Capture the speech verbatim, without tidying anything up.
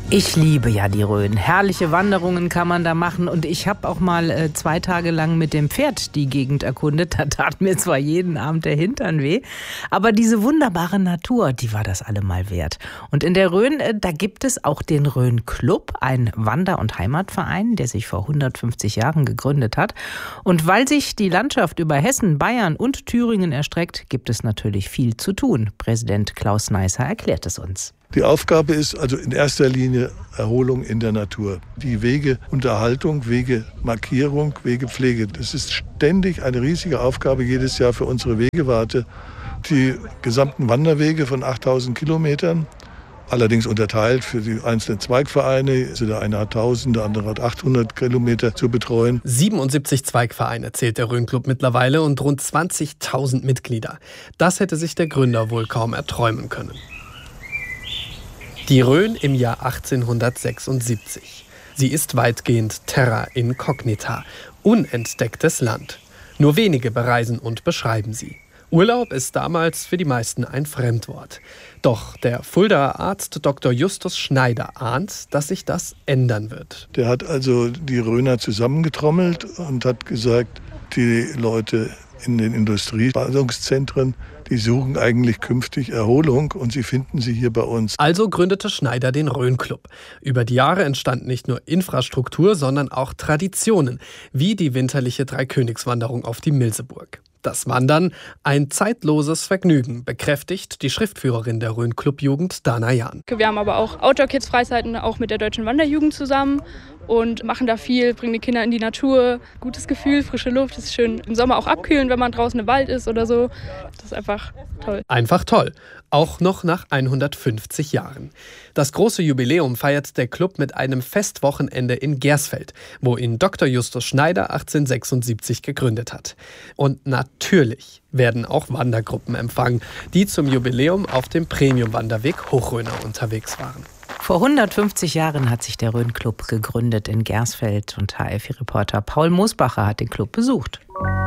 Ich liebe ja die Rhön. Herrliche Wanderungen kann man da machen. Und ich habe auch mal äh, zwei Tage lang mit dem Pferd die Gegend erkundet. Da tat mir zwar jeden Abend der Hintern weh, aber diese wunderbare Natur, die war das allemal wert. Und in der Rhön, äh, da gibt es auch den Rhön-Club, ein Wander- und Heimatverein, der sich vor hundertfünfzig Jahren gegründet hat. Und weil sich die Landschaft über Hessen, Bayern und Thüringen erstreckt, gibt es natürlich viel zu tun. Präsident Klaus Neisser erklärt es uns. Die Aufgabe ist also in erster Linie Erholung in der Natur. Die Wegeunterhaltung, Wegemarkierung, Wegepflege. Das ist ständig eine riesige Aufgabe jedes Jahr für unsere Wegewarte. Die gesamten Wanderwege von achttausend Kilometern, allerdings unterteilt für die einzelnen Zweigvereine. Also der eine hat tausend, der andere hat achthundert Kilometer zu betreuen. siebenundsiebzig Zweigvereine zählt der Rhön-Club mittlerweile und rund zwanzigtausend Mitglieder. Das hätte sich der Gründer wohl kaum erträumen können. Die Rhön im Jahr achtzehnhundertsechsundsiebzig. Sie ist weitgehend terra incognita, unentdecktes Land. Nur wenige bereisen und beschreiben sie. Urlaub ist damals für die meisten ein Fremdwort. Doch der Fuldaer Arzt Doktor Justus Schneider ahnt, dass sich das ändern wird. Der hat also die Rhöner zusammengetrommelt und hat gesagt, die Leute in den Industrieballungszentren, die suchen eigentlich künftig Erholung und sie finden sie hier bei uns. Also gründete Schneider den Rhön-Club. Über die Jahre entstand nicht nur Infrastruktur, sondern auch Traditionen, wie die winterliche Dreikönigswanderung auf die Milseburg. Das Wandern, ein zeitloses Vergnügen, bekräftigt die Schriftführerin der Rhön-Club-Jugend, Dana Jahn. Wir haben aber auch Outdoor-Kids-Freizeiten, auch mit der Deutschen Wanderjugend zusammen und machen da viel, bringen die Kinder in die Natur. Gutes Gefühl, frische Luft, ist schön im Sommer auch abkühlen, wenn man draußen im Wald ist oder so. Das ist einfach toll. Einfach toll. Auch noch nach hundertfünfzig Jahren. Das große Jubiläum feiert der Club mit einem Festwochenende in Gersfeld, wo ihn Doktor Justus Schneider achtzehnhundertsechsundsiebzig gegründet hat. Und natürlich werden auch Wandergruppen empfangen, die zum Jubiläum auf dem Premium-Wanderweg Hochrhöner unterwegs waren. Vor hundertfünfzig Jahren hat sich der Rhön-Club gegründet in Gersfeld und H F I-Reporter Paul Mosbacher hat den Club besucht.